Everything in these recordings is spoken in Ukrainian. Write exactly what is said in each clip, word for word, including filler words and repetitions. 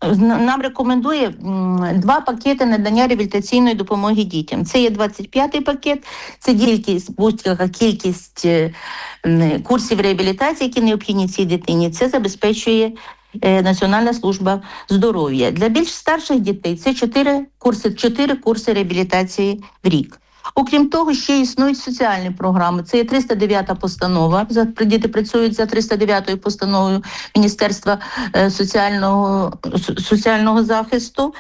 нам рекомендує два пакети надання реабілітаційної допомоги дітям. Це є двадцять п'ятий пакет, це кількість, будь-яка кількість курсів реабілітації, які необхідні цій дитині. Це забезпечує Національна служба здоров'я. Для більш старших дітей це чотири курси, чотири курси реабілітації в рік. Окрім того, ще існують соціальні програми. Це є триста дев'ята постанова. Діти працюють за триста дев'ятою постановою Міністерства соціального, соціального захисту.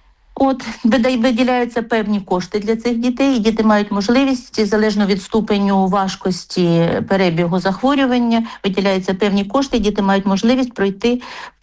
От, виділяються певні кошти для цих дітей, і діти мають можливість, залежно від ступеню важкості перебігу захворювання, виділяються певні кошти, і діти мають можливість пройти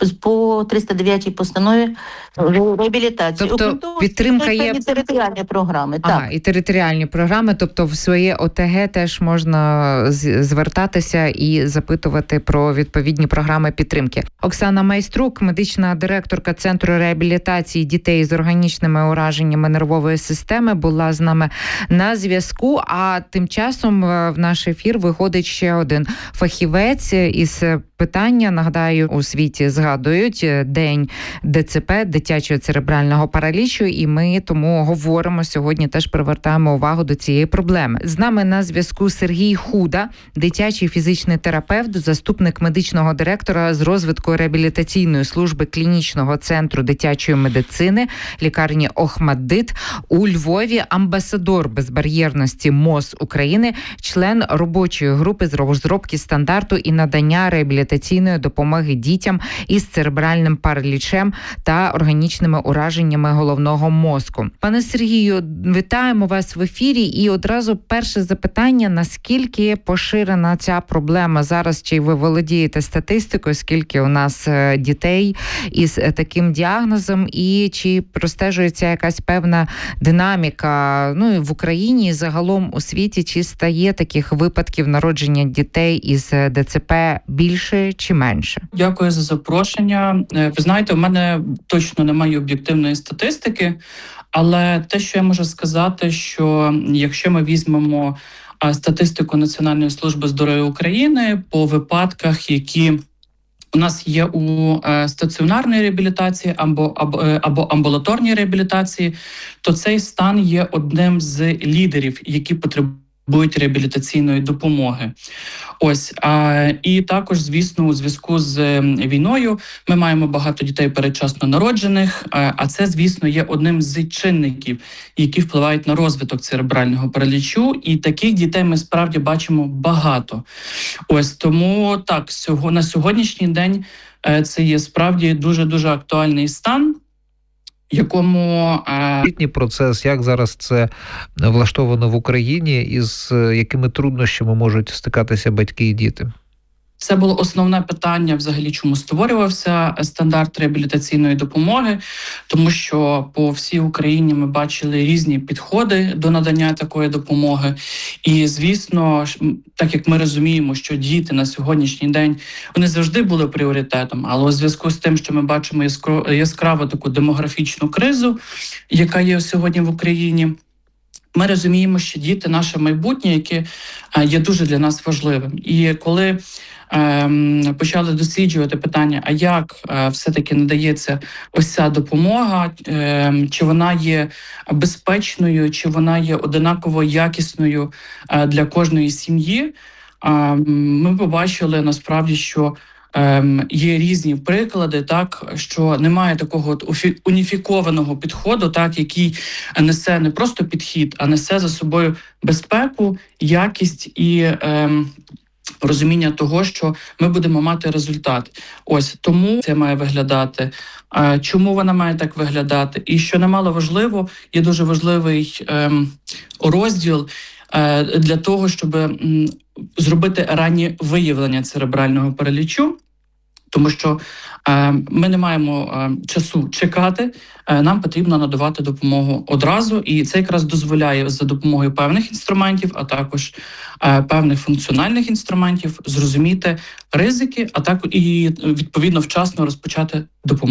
по триста дев'ятій постанові реабілітацію. Тобто Окрім того, підтримка є... територіальні програми. Ага, так. І територіальні програми, тобто в своє ОТГ теж можна звертатися і запитувати про відповідні програми підтримки. Оксана Майструк, медична директорка Центру реабілітації дітей з організацією органічними ураженнями нервової системи, була з нами на зв'язку. А тим часом в наш ефір виходить ще один фахівець із питання. Нагадаю, у світі згадують День ДЦП, дитячого церебрального паралічу, і ми тому говоримо сьогодні, теж привертаємо увагу до цієї проблеми. З нами на зв'язку Сергій Худа, дитячий фізичний терапевт, заступник медичного директора з розвитку реабілітаційної служби клінічного центру дитячої медицини лікарні Охмаддит у Львові, амбасадор безбар'єрності МОЗ України, член робочої групи з розробки стандарту і надання реабілітаційної допомоги дітям із церебральним паралічем та органічними ураженнями головного мозку. Пане Сергію, вітаємо вас в ефірі. І одразу перше запитання: наскільки поширена ця проблема зараз? Чи ви володієте статистикою, скільки у нас дітей із таким діагнозом, і чи простежується якась певна динаміка, ну і в Україні, і загалом у світі, чи стає таких випадків народження дітей із ДЦП більше чи менше? Дякую за запрошення. Ви знаєте, у мене точно немає об'єктивної статистики, але те, що я можу сказати, що якщо ми візьмемо статистику Національної служби здоров'я України по випадках, які у нас є у е, стаціонарній реабілітації або, або, або амбулаторній реабілітації, то цей стан є одним з лідерів, які потребують реабілітаційної допомоги. Ось, а, і також, звісно, у зв'язку з війною ми маємо багато дітей передчасно народжених, а, а це, звісно, є одним з чинників, які впливають на розвиток церебрального паралічу, і таких дітей ми справді бачимо багато. Ось, тому так, сього, на сьогоднішній день е, це є справді дуже-дуже актуальний стан, якому літній процес, як зараз це влаштовано в Україні, і з якими труднощами можуть стикатися батьки і діти? Це було основне питання взагалі, чому створювався стандарт реабілітаційної допомоги, тому що по всій Україні ми бачили різні підходи до надання такої допомоги. І, звісно, так як ми розуміємо, що діти на сьогоднішній день, вони завжди були пріоритетом, але у зв'язку з тим, що ми бачимо яскраву таку демографічну кризу, яка є сьогодні в Україні, ми розуміємо, що діти – наше майбутнє, яке є дуже для нас важливим. І коли ем, почали досліджувати питання, а як е, все-таки надається ось ця допомога, е, чи вона є безпечною, чи вона є одинаково якісною е, для кожної сім'ї, е, ми побачили насправді, що Ем, є різні приклади, так, що немає такого уніфікованого підходу, так, який несе не просто підхід, а несе за собою безпеку, якість і ем, розуміння того, що ми будемо мати результат. Ось тому це має виглядати. А чому вона має так виглядати? І що немало важливо, є дуже важливий ем, розділ е, для того, щоб м, зробити раннє виявлення церебрального паралічу, тому що е, ми не маємо е, часу чекати, е, нам потрібно надавати допомогу одразу, і це якраз дозволяє за допомогою певних інструментів, а також е, певних функціональних інструментів зрозуміти ризики, а також і відповідно вчасно розпочати допомогу.